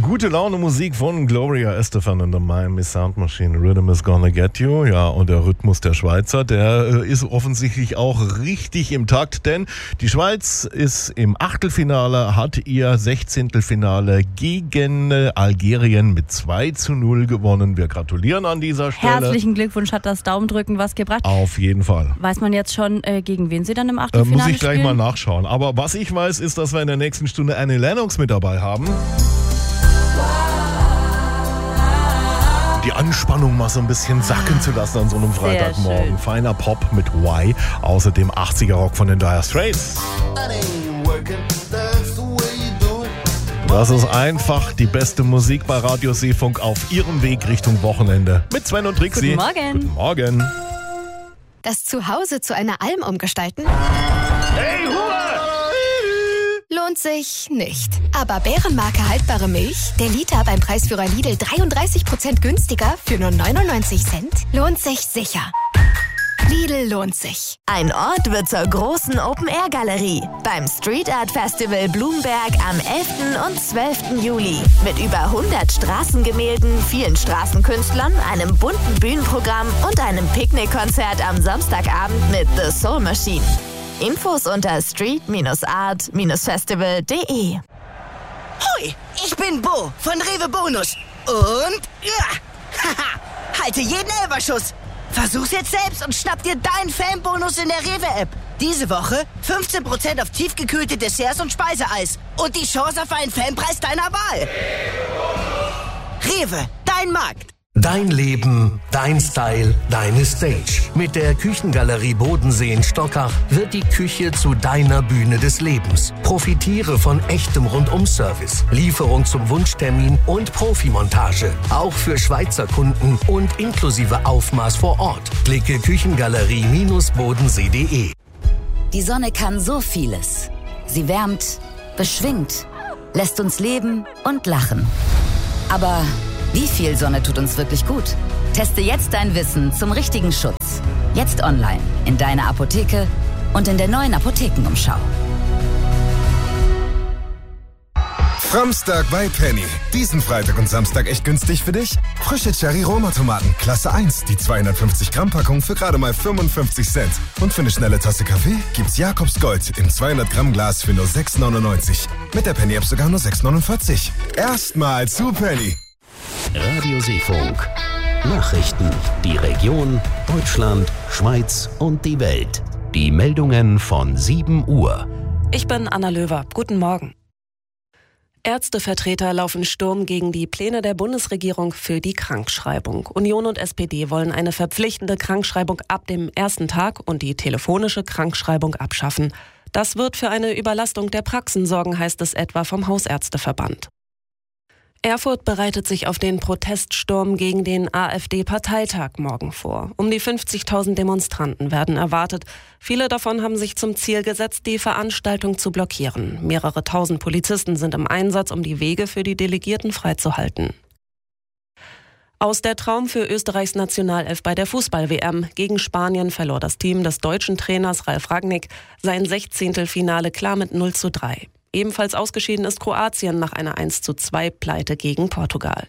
Gute Laune Musik von Gloria Estefan und der Miami Sound Machine. Rhythm is gonna get you. Ja, und der Rhythmus der Schweizer, der ist offensichtlich auch richtig im Takt, denn die Schweiz ist im Achtelfinale, hat ihr 16. Finale gegen Algerien mit 2:0 gewonnen. Wir gratulieren an dieser Stelle. Herzlichen Glückwunsch, hat das Daumendrücken was gebracht? Auf jeden Fall. Weiß man jetzt schon, gegen wen sie dann im Achtelfinale muss ich gleich spielen? mal nachschauen. Aber was ich weiß, ist, dass wir in der nächsten Stunde Annie Lennox mit dabei haben. Die Anspannung mal so ein bisschen sacken zu lassen an so einem Freitagmorgen. Feiner Pop mit Y. Außerdem 80er-Rock von den Dire Straits. Das ist einfach die beste Musik bei Radio Seefunk auf ihrem Weg Richtung Wochenende. Mit Sven und Trixie. Guten Morgen. Guten Morgen. Das Zuhause zu einer Alm umgestalten? Hey, Ruhe! Lohnt sich nicht. Aber Bärenmarke haltbare Milch, der Liter beim Preisführer Lidl 33% günstiger für nur 99 Cent, lohnt sich sicher. Lidl lohnt sich. Ein Ort wird zur großen Open-Air-Galerie beim Street Art Festival Blumberg am 11. und 12. Juli. Mit über 100 Straßengemälden, vielen Straßenkünstlern, einem bunten Bühnenprogramm und einem Picknickkonzert am Samstagabend mit The Soul Machine. Infos unter street-art-festival.de. Hui, ich bin Bo von Rewe Bonus. Und halte jeden Elferschuss. Versuch's jetzt selbst und schnapp dir deinen Fanbonus in der Rewe-App. Diese Woche 15% auf tiefgekühlte Desserts und Speiseeis. Und die Chance auf einen Fanpreis deiner Wahl. Rewe, dein Markt. Dein Leben, dein Style, deine Stage. Mit der Küchengalerie Bodensee in Stockach wird die Küche zu deiner Bühne des Lebens. Profitiere von echtem Rundum-Service, Lieferung zum Wunschtermin und Profimontage. Auch für Schweizer Kunden und inklusive Aufmaß vor Ort. Klicke Küchengalerie-bodensee.de. Die Sonne kann so vieles. Sie wärmt, beschwingt, lässt uns leben und lachen. Aber wie viel Sonne tut uns wirklich gut? Teste jetzt dein Wissen zum richtigen Schutz. Jetzt online, in deiner Apotheke und in der neuen Apothekenumschau. Framstag bei Penny. Diesen Freitag und Samstag echt günstig für dich? Frische Cherry-Roma-Tomaten, Klasse 1, die 250-Gramm-Packung für gerade mal 55 Cent. Und für eine schnelle Tasse Kaffee gibt's Jakobs Gold im 200-Gramm-Glas für nur 6,99. Mit der Penny-App sogar nur 6,49. Erstmal zu Penny. Radio Seefunk. Nachrichten. Die Region, Deutschland, Schweiz und die Welt. Die Meldungen von 7 Uhr. Ich bin Anna Löwer. Guten Morgen. Ärztevertreter laufen Sturm gegen die Pläne der Bundesregierung für die Krankschreibung. Union und SPD wollen eine verpflichtende Krankschreibung ab dem ersten Tag und die telefonische Krankschreibung abschaffen. Das wird für eine Überlastung der Praxen sorgen, heißt es etwa vom Hausärzteverband. Erfurt bereitet sich auf den Proteststurm gegen den AfD-Parteitag morgen vor. Um die 50.000 Demonstranten werden erwartet. Viele davon haben sich zum Ziel gesetzt, die Veranstaltung zu blockieren. Mehrere tausend Polizisten sind im Einsatz, um die Wege für die Delegierten freizuhalten. Aus der Traum für Österreichs Nationalelf bei der Fußball-WM. Gegen Spanien verlor das Team des deutschen Trainers Ralf Rangnick sein 16. Finale klar mit 0:3. Ebenfalls ausgeschieden ist Kroatien nach einer 1:2-Pleite gegen Portugal.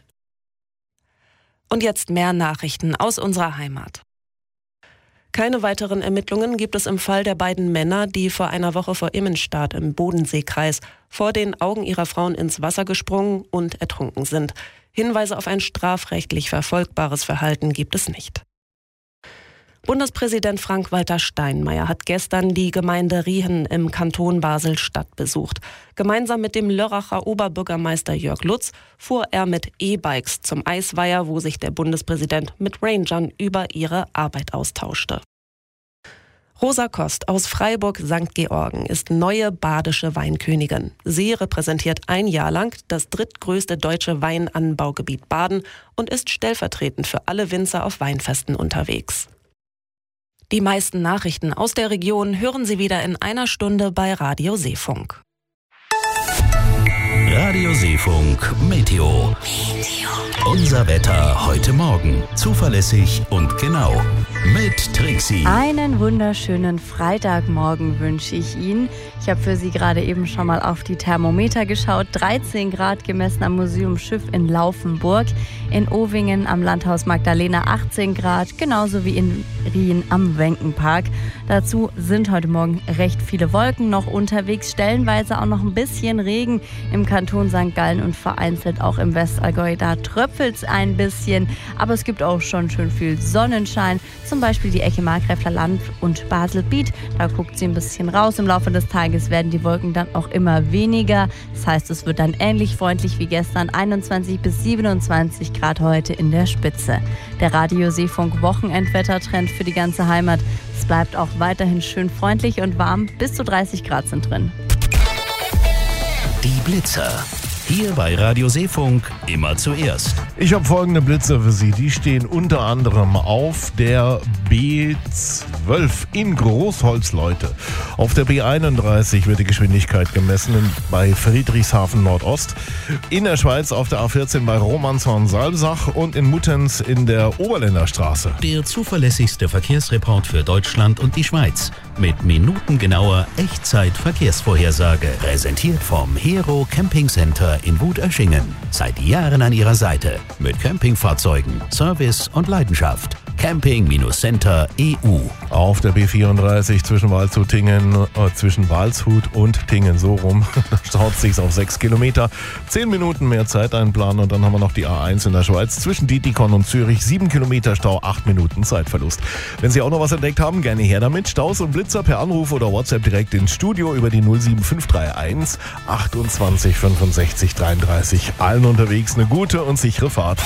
Und jetzt mehr Nachrichten aus unserer Heimat. Keine weiteren Ermittlungen gibt es im Fall der beiden Männer, die vor einer Woche vor Immenstadt im Bodenseekreis vor den Augen ihrer Frauen ins Wasser gesprungen und ertrunken sind. Hinweise auf ein strafrechtlich verfolgbares Verhalten gibt es nicht. Bundespräsident Frank-Walter Steinmeier hat gestern die Gemeinde Riehen im Kanton Basel-Stadt besucht. Gemeinsam mit dem Lörracher Oberbürgermeister Jörg Lutz fuhr er mit E-Bikes zum Eisweiher, wo sich der Bundespräsident mit Rangern über ihre Arbeit austauschte. Rosa Kost aus Freiburg-St. Georgen ist neue badische Weinkönigin. Sie repräsentiert ein Jahr lang das drittgrößte deutsche Weinanbaugebiet Baden und ist stellvertretend für alle Winzer auf Weinfesten unterwegs. Die meisten Nachrichten aus der Region hören Sie wieder in einer Stunde bei Radio Seefunk. Radio Seefunk Meteo. Unser Wetter heute Morgen. Zuverlässig und genau. mit Trixie. Einen wunderschönen Freitagmorgen wünsche ich Ihnen. Ich habe für Sie gerade eben schon mal auf die Thermometer geschaut. 13 Grad gemessen am Museumsschiff in Laufenburg. In Ovingen am Landhaus Magdalena 18 Grad, genauso wie in Rien am Wenkenpark. Dazu sind heute Morgen recht viele Wolken noch unterwegs, stellenweise auch noch ein bisschen Regen im Kanton St. Gallen und vereinzelt auch im Westallgäu. Da tröpfelt es ein bisschen, aber es gibt auch schon schön viel Sonnenschein. Zum Beispiel die Ecke Markgräfler Land und Baselbiet. Da guckt sie ein bisschen raus. Im Laufe des Tages werden die Wolken dann auch immer weniger. Das heißt, es wird dann ähnlich freundlich wie gestern. 21 bis 27 Grad heute in der Spitze. Der Radio Seefunk Wochenendwettertrend für die ganze Heimat. Es bleibt auch weiterhin schön freundlich und warm. Bis zu 30 Grad sind drin. Die Blitzer. Hier bei Radio Seefunk immer zuerst. Ich habe folgende Blitzer für Sie. Die stehen unter anderem auf der B12 in Großholzleute. Auf der B31 wird die Geschwindigkeit gemessen bei Friedrichshafen Nordost. In der Schweiz auf der A14 bei Romanshorn-Salzach und in Muttenz in der Oberländerstraße. Der zuverlässigste Verkehrsreport für Deutschland und die Schweiz. Mit minutengenauer Echtzeit-Verkehrsvorhersage. Präsentiert vom Hero Camping Center in Wutöschingen. Seit Jahren an Ihrer Seite. Mit Campingfahrzeugen, Service und Leidenschaft. Camping-Center EU. Auf der B34 zwischen Waldshut und Tingen, so rum, da staut sich's auf 6 Kilometer. 10 Minuten mehr Zeit einplanen und dann haben wir noch die A1 in der Schweiz zwischen Dietikon und Zürich. 7 Kilometer Stau, 8 Minuten Zeitverlust. Wenn Sie auch noch was entdeckt haben, gerne her damit. Staus und Blitzer per Anruf oder WhatsApp direkt ins Studio über die 07531 28 65 33. Allen unterwegs eine gute und sichere Fahrt.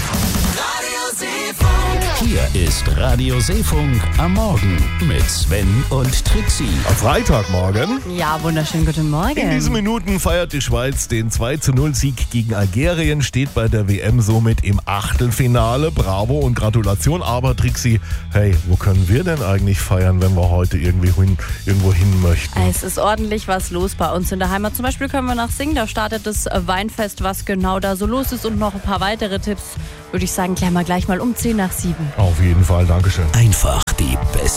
Hier ist Radio Seefunk am Morgen mit Sven und Trixie. Am Freitagmorgen. Ja, wunderschönen guten Morgen. In diesen Minuten feiert die Schweiz den 2:0-Sieg gegen Algerien, steht bei der WM somit im Achtelfinale. Bravo und Gratulation. Aber Trixie, hey, wo können wir denn eigentlich feiern, wenn wir heute irgendwo hin möchten? Es ist ordentlich was los bei uns in der Heimat. Zum Beispiel können wir nach Singen, da startet das Weinfest, was genau da so los ist und noch ein paar weitere Tipps, würde ich sagen, klären wir gleich mal um 6:50. Auf jeden Fall, Dankeschön. Einfach die beste